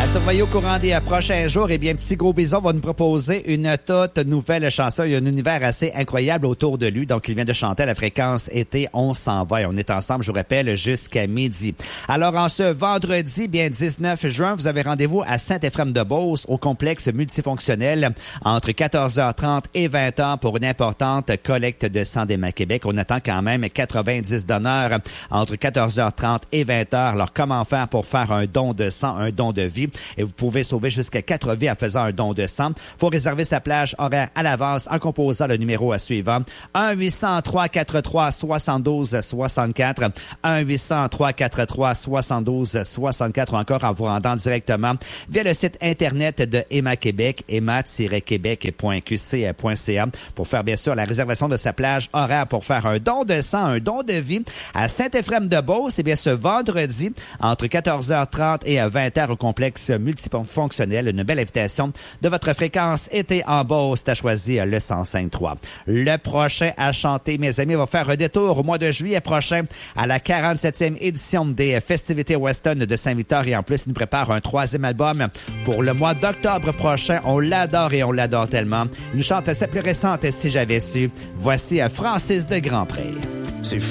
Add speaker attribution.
Speaker 1: Surveillez au courant des prochains jours. Eh bien, Petit Gros Bison va nous proposer une toute nouvelle chanson. Il y a un univers assez incroyable autour de lui. Donc, il vient de chanter à la fréquence été. On s'en va et on est ensemble, je vous rappelle, jusqu'à midi. Alors, en ce vendredi, bien 19 juin, vous avez rendez-vous à Saint-Éphrem-de-Beauce au complexe multifonctionnel entre 14h30 et 20h pour une importante collecte de sang d'Emma Québec. On attend quand même 90 donneurs entre 14h30 et 20h. Alors, comment faire pour faire un don de sang, un don de vie? Et vous pouvez sauver jusqu'à 4 vies en faisant un don de sang. Faut réserver sa plage horaire à l'avance en composant le numéro suivant. 1-800-343-72-64. 1-800-343-72-64 ou encore en vous rendant directement via le site Internet de Emma Québec, emma-québec.qc.ca pour faire bien sûr la réservation de sa plage horaire pour faire un don de sang, un don de vie à Saint-Éphrem-de-Beauce. C'est bien ce vendredi entre 14h30 et 20h au complexe multifonctionnel. Une belle invitation de votre fréquence été en Beauce. T'as choisi le 105.3. Le prochain à chanter, mes amis, va faire un détour au mois de juillet prochain à la 47e édition des festivités Weston de Saint-Victor. Et en plus, il nous prépare un 3e album pour le mois d'octobre prochain. On l'adore et on l'adore tellement. Il nous chante sa plus récente Si j'avais su. Voici Francis de Grandpré.